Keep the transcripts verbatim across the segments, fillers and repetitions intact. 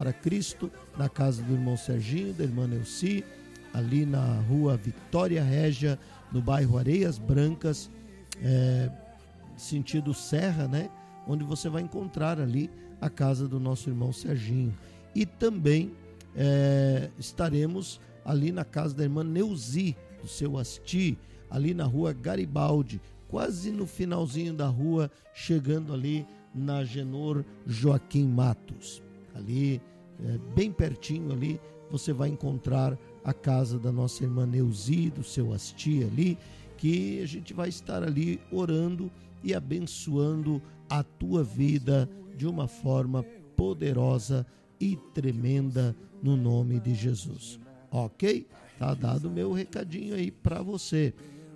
para Cristo, na casa do irmão Serginho, da irmã Neuci, ali na rua Vitória Régia, no bairro Areias Brancas, é, sentido Serra, né? Onde você vai encontrar ali a casa do nosso irmão Serginho. E também é, estaremos ali na casa da irmã Neuzi, do seu Asti, ali na rua Garibaldi, quase no finalzinho da rua, chegando ali na Genor Joaquim Matos. Ali, é, bem pertinho ali, você vai encontrar a casa da nossa irmã Neuzi, do seu Asti ali, que a gente vai estar ali orando e abençoando a tua vida de uma forma poderosa e tremenda no nome de Jesus. Ok? Tá dado o meu recadinho aí para você.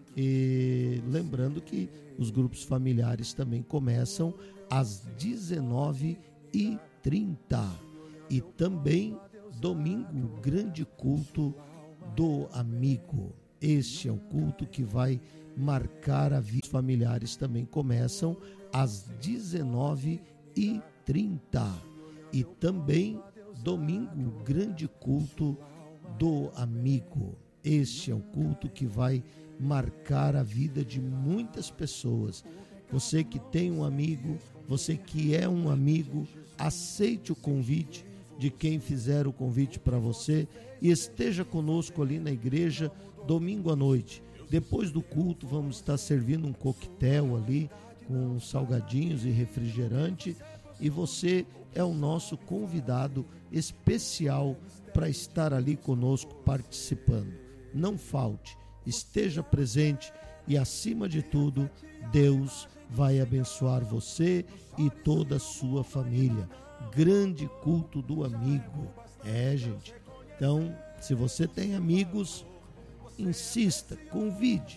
E lembrando que os grupos familiares também começam às dezenove e trinta. E também domingo, grande culto do amigo. Este é o culto que vai marcar a vida. Os familiares também começam às dezenove e trinta. E também domingo, grande culto do amigo. Este é o culto que vai marcar a vida de muitas pessoas. Você que tem um amigo, você que é um amigo, aceite o convite de quem fizer o convite para você e esteja conosco ali na igreja domingo à noite. Depois do culto vamos estar servindo um coquetel ali com salgadinhos e refrigerante, e você é o nosso convidado especial para estar ali conosco participando. Não falte, esteja presente e, acima de tudo, Deus vai abençoar você e toda a sua família. Grande culto do amigo. É, gente. Então, se você tem amigos, insista, convide,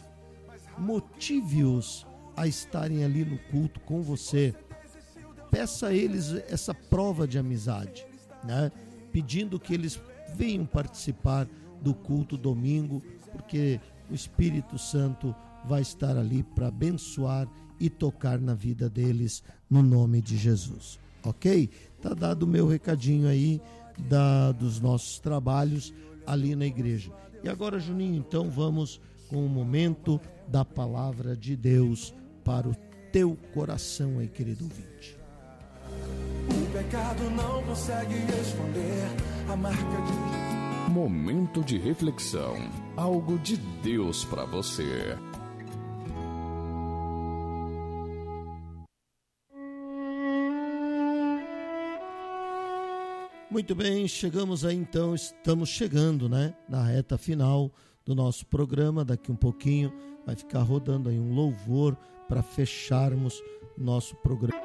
motive-os a estarem ali no culto com você. Peça a eles essa prova de amizade, né? Pedindo que eles venham participar do culto domingo, porque o Espírito Santo vai estar ali para abençoar e tocar na vida deles no nome de Jesus. Ok? Tá dado o meu recadinho aí da, dos nossos trabalhos ali na igreja. E agora, Juninho, então vamos com o momento da palavra de Deus para o teu coração aí, querido ouvinte. O pecado não consegue esconder a marca de... Momento de reflexão. Algo de Deus para você. Muito bem, chegamos aí então, estamos chegando, né, na reta final do nosso programa. Daqui um pouquinho vai ficar rodando aí um louvor para fecharmos nosso programa.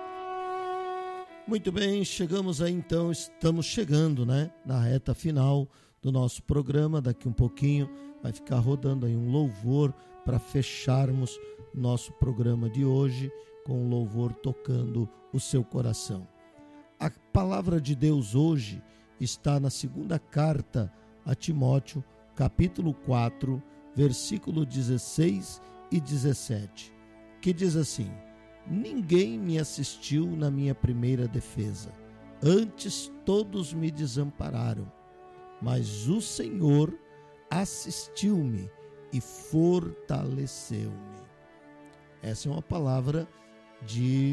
Muito bem, chegamos aí então, estamos chegando, né, na reta final do nosso programa. Daqui um pouquinho vai ficar rodando aí um louvor para fecharmos nosso programa de hoje, com o louvor tocando o seu coração. A palavra de Deus hoje está na segunda carta a Timóteo, capítulo quatro, versículo dezesseis e dezessete, que diz assim: ninguém me assistiu na minha primeira defesa, antes todos me desampararam, mas o Senhor assistiu-me e fortaleceu-me. Essa é uma palavra de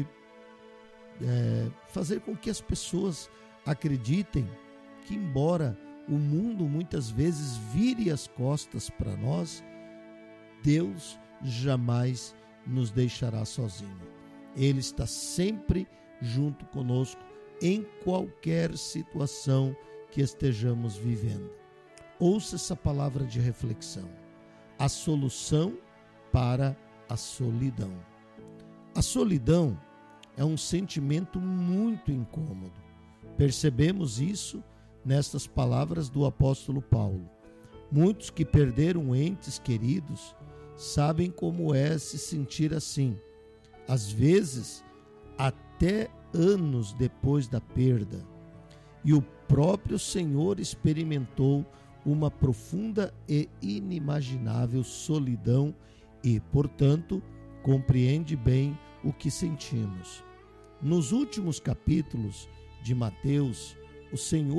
É, fazer com que as pessoas acreditem que, embora o mundo muitas vezes vire as costas para nós, Deus jamais nos deixará sozinho. Ele está sempre junto conosco em qualquer situação que estejamos vivendo. Ouça essa palavra de reflexão: a solução para a solidão. A solidão é um sentimento muito incômodo. Percebemos isso nestas palavras do apóstolo Paulo. Muitos que perderam entes queridos sabem como é se sentir assim. Às vezes, até anos depois da perda. E o próprio Senhor experimentou uma profunda e inimaginável solidão e, portanto, compreende bem o que sentimos. Nos últimos capítulos de Mateus, o Senhor